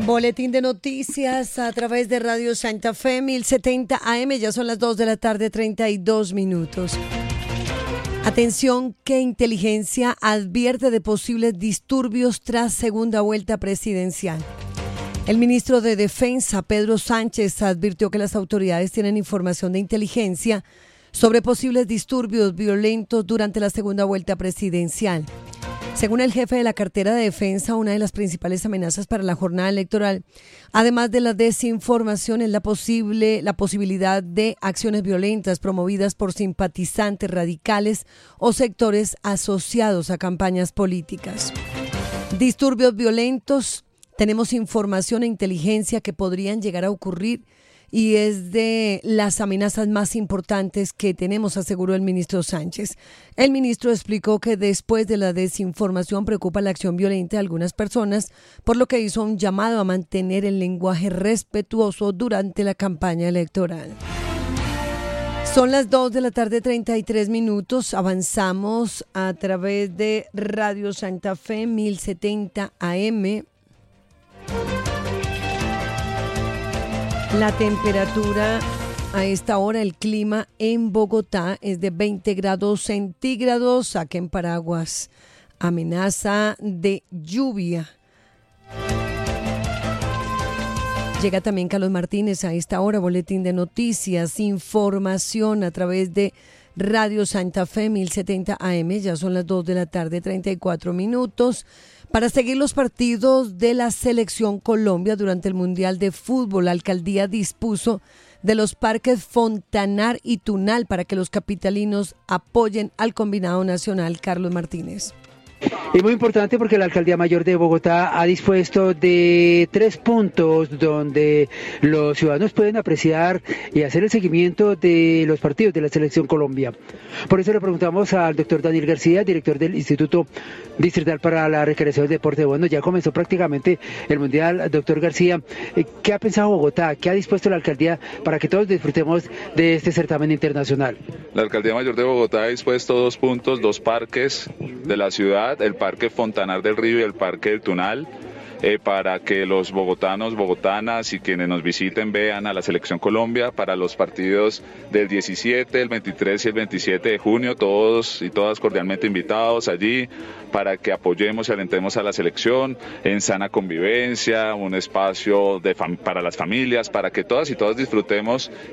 Boletín de noticias a través de Radio Santa Fe 1070 AM, ya son las 2 de la tarde, 32 minutos. Atención, que inteligencia advierte de posibles disturbios tras segunda vuelta presidencial. El ministro de Defensa, Pedro Sánchez, advirtió que las autoridades tienen información de inteligencia sobre posibles disturbios violentos durante la segunda vuelta presidencial. Según el jefe de la cartera de defensa, una de las principales amenazas para la jornada electoral, además de la desinformación, es la posibilidad de acciones violentas promovidas por simpatizantes radicales o sectores asociados a campañas políticas. Disturbios violentos, tenemos información e inteligencia que podrían llegar a ocurrir y es de las amenazas más importantes que tenemos, aseguró el ministro Sánchez. El ministro explicó que después de la desinformación preocupa la acción violenta de algunas personas, por lo que hizo un llamado a mantener el lenguaje respetuoso durante la campaña electoral. Son las 2 de la tarde, 33 minutos. Avanzamos a través de Radio Santa Fe 1070 AM. La temperatura a esta hora, el clima en Bogotá es de 20 grados centígrados. Saquen paraguas. Amenaza de lluvia. Llega también Carlos Martínez a esta hora, boletín de noticias, información a través de Radio Santa Fe 1070 AM. Ya son las 2 de la tarde, 34 minutos. Para seguir los partidos de la Selección Colombia durante el Mundial de Fútbol, la alcaldía dispuso de los parques Fontanar y Tunal para que los capitalinos apoyen al combinado nacional. Carlos Martínez. Es muy importante porque la Alcaldía Mayor de Bogotá ha dispuesto de 3 puntos donde los ciudadanos pueden apreciar y hacer el seguimiento de los partidos de la Selección Colombia. Por eso le preguntamos al doctor Daniel García, director del Instituto Distrital para la Recreación del Deporte. Bueno, ya comenzó prácticamente el Mundial. Doctor García, ¿qué ha pensado Bogotá? ¿Qué ha dispuesto la Alcaldía para que todos disfrutemos de este certamen internacional? La Alcaldía Mayor de Bogotá ha dispuesto 2 puntos, 2 parques de la ciudad, el Parque Fontanar del Río y el Parque del Tunal, para que los bogotanos, bogotanas y quienes nos visiten vean a la Selección Colombia para los partidos del 17, el 23 y el 27 de junio, todos y todas cordialmente invitados allí para que apoyemos y alentemos a la selección en sana convivencia, un espacio para las familias, para que todas y todos disfrutemos